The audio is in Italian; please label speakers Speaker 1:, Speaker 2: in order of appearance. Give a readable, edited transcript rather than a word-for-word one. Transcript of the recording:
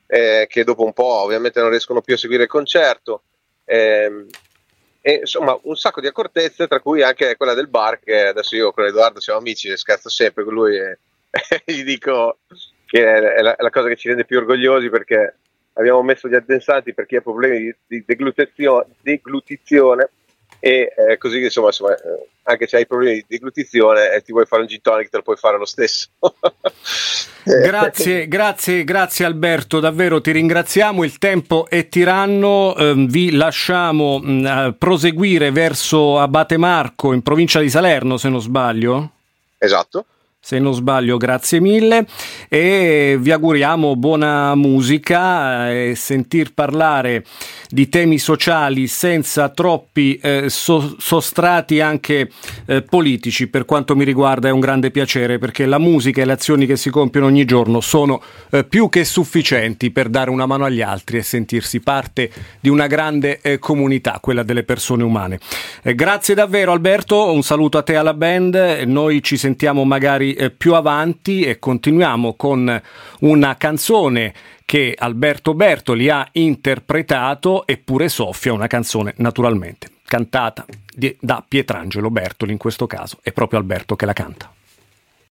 Speaker 1: che dopo un po' ovviamente non riescono più a seguire il concerto, e insomma un sacco di accortezze, tra cui anche quella del bar, che adesso io con Edoardo siamo amici, scherzo sempre con lui e gli dico che è la cosa che ci rende più orgogliosi, perché abbiamo messo gli addensanti per chi ha problemi di deglutizione, e così insomma anche se hai problemi di deglutizione e ti vuoi fare un gin tonic, te lo puoi fare lo stesso.
Speaker 2: Grazie Alberto, davvero ti ringraziamo, il tempo è tiranno, vi lasciamo proseguire verso Abate Marco in provincia di Salerno, se non sbaglio.
Speaker 1: Esatto.
Speaker 2: Se non sbaglio, grazie mille, e vi auguriamo buona musica e sentir parlare di temi sociali senza troppi sostrati anche politici. Per quanto mi riguarda è un grande piacere, perché la musica e le azioni che si compiono ogni giorno sono più che sufficienti per dare una mano agli altri e sentirsi parte di una grande comunità, quella delle persone umane. Grazie davvero Alberto, un saluto a te, alla band, noi ci sentiamo magari più avanti e continuiamo con una canzone che Alberto Bertoli ha interpretato, Eppure Soffia, una canzone naturalmente cantata da Pietrangelo Bertoli, in questo caso è proprio Alberto che la canta.